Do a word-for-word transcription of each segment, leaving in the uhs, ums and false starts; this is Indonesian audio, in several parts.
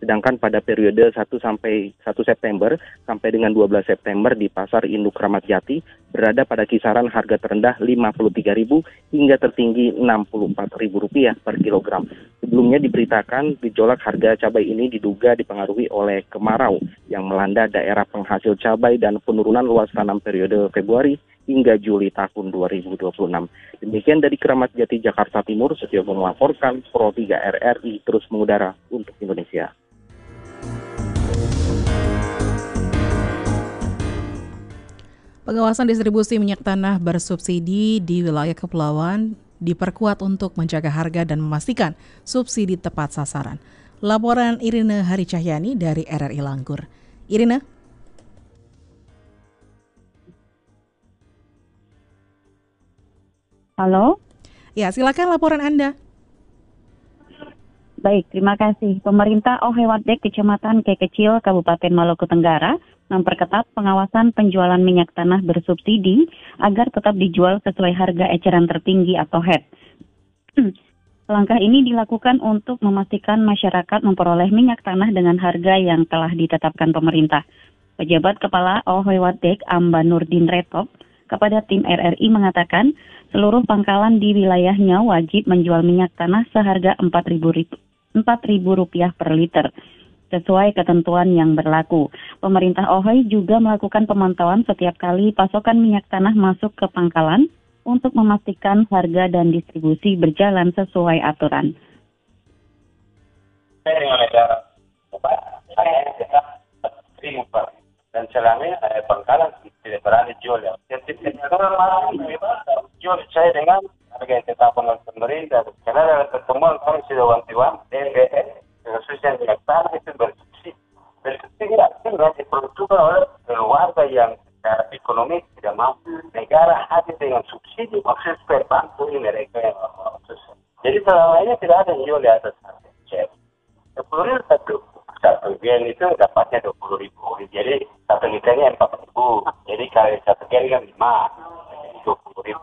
Sedangkan pada periode satu sampai satu September sampai dengan dua belas September di Pasar Induk Kramat Jati berada pada kisaran harga terendah lima puluh tiga ribu hingga tertinggi enam puluh empat ribu rupiah per kilogram. Sebelumnya diberitakan gejolak harga cabai ini diduga dipengaruhi oleh kemarau yang melanda daerah penghasil cabai dan penurunan luas tanam periode Februari hingga Juli tahun dua ribu dua puluh enam. Demikian dari Kramat Jati, Jakarta Timur, Setiopo melaporkan, Pro tiga R R I terus mengudara untuk Indonesia. Pengawasan distribusi minyak tanah bersubsidi di wilayah kepulauan diperkuat untuk menjaga harga dan memastikan subsidi tepat sasaran. Laporan Irina Haricahyani dari R R I Langgur. Irina? Halo? Ya, silakan laporan Anda. Baik, terima kasih. Pemerintah Ohewadek, Kecamatan Kekecil, Kabupaten Maluku Tenggara, memperketat pengawasan penjualan minyak tanah bersubsidi agar tetap dijual sesuai harga eceran tertinggi atau H E D. Langkah ini dilakukan untuk memastikan masyarakat memperoleh minyak tanah dengan harga yang telah ditetapkan pemerintah. Pejabat Kepala Ohewadek, Amba Nurdin Retop, kepada tim R R I mengatakan seluruh pangkalan di wilayahnya wajib menjual minyak tanah seharga empat ribu rupiah per liter, sesuai ketentuan yang berlaku. Pemerintah Ohio juga melakukan pemantauan setiap kali pasokan minyak tanah masuk ke pangkalan untuk memastikan harga dan distribusi berjalan sesuai aturan. Saya dengan ada saya tetap terima dan selama ada pangkalan tidak berani jual. Jadi jual saya dengan harga yang ditetapkan oleh pemerintah. Karena dalam pertemuan kami sudah wanti-wanti D P R khususnya minyak tanah itu bersubsidi. Bersubsidi artinya diperuntukkan oleh keluarga yang secara ekonomi tidak mampu. Negara hadir dengan subsidi maksud supaya bantu mereka yang susah. Jadi selama ini tidak ada yang jual di atas harga cek. Sepuluh ribu satu satu gen itu dapatnya dua puluh ribu. Jadi satu liternya empat ribu. Jadi kalau satu gen kan lima, jadi dua puluh ribu.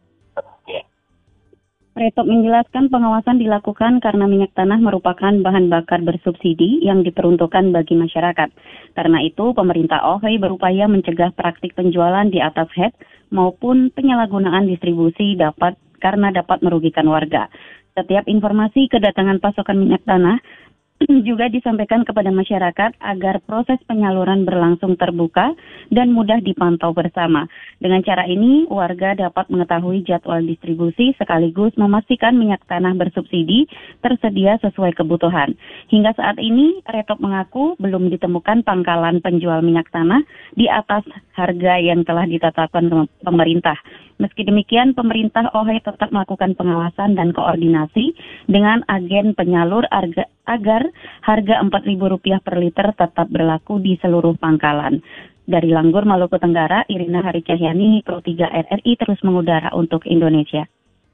Retop menjelaskan pengawasan dilakukan karena minyak tanah merupakan bahan bakar bersubsidi yang diperuntukkan bagi masyarakat. Karena itu, pemerintah Ohio berupaya mencegah praktik penjualan di atas H E D maupun penyalahgunaan distribusi dapat karena dapat merugikan warga. Setiap informasi kedatangan pasokan minyak tanah juga disampaikan kepada masyarakat agar proses penyaluran berlangsung terbuka dan mudah dipantau bersama. Dengan cara ini, warga dapat mengetahui jadwal distribusi sekaligus memastikan minyak tanah bersubsidi tersedia sesuai kebutuhan. Hingga saat ini, Retop mengaku belum ditemukan pangkalan penjual minyak tanah di atas harga yang telah ditetapkan pemerintah. Meski demikian, pemerintah Ohio tetap melakukan pengawasan dan koordinasi dengan agen penyalur arga, agar harga empat ribu rupiah per liter tetap berlaku di seluruh pangkalan. Dari Langgur, Maluku Tenggara, Irina Haricahyani, Pro tiga R R I terus mengudara untuk Indonesia.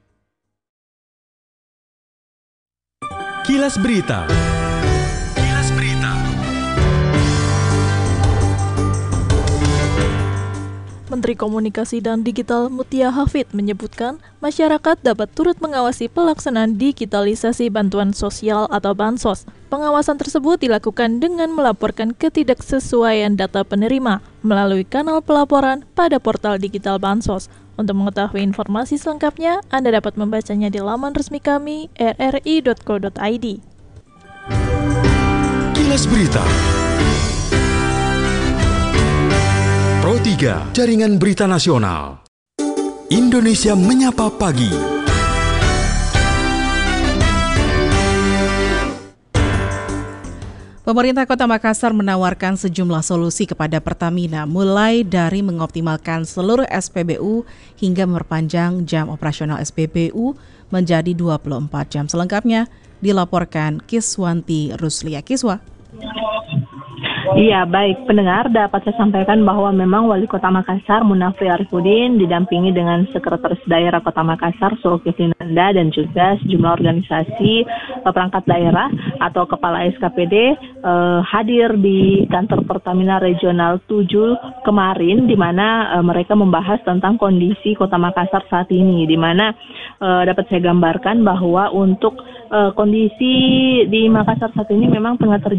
Kilas Berita. Kilas Berita. Menteri Komunikasi dan Digital Mutia Hafid menyebutkan masyarakat dapat turut mengawasi pelaksanaan digitalisasi bantuan sosial atau bansos. Pengawasan tersebut dilakukan dengan melaporkan ketidaksesuaian data penerima melalui kanal pelaporan pada portal digital bansos. Untuk mengetahui informasi selengkapnya, Anda dapat membacanya di laman resmi kami r r i dot co dot i d. Kilas Berita. Pro tiga, Jaringan Berita Nasional. Indonesia Menyapa Pagi. Pemerintah Kota Makassar menawarkan sejumlah solusi kepada Pertamina, mulai dari mengoptimalkan seluruh S P B U hingga memperpanjang jam operasional S P B U menjadi dua puluh empat jam. Selengkapnya dilaporkan Kiswanti Ruslia. Kiswa. Iya, baik pendengar, dapat saya sampaikan bahwa memang Wali Kota Makassar Munafri Arifudin didampingi dengan Sekretaris Daerah Kota Makassar Sulkifli Nanda dan juga sejumlah organisasi perangkat daerah atau Kepala S K P D eh, hadir di kantor Pertamina Regional tujuh kemarin, di mana eh, mereka membahas tentang kondisi Kota Makassar saat ini, di mana eh, dapat saya gambarkan bahwa untuk eh, kondisi di Makassar saat ini memang tengah terjadi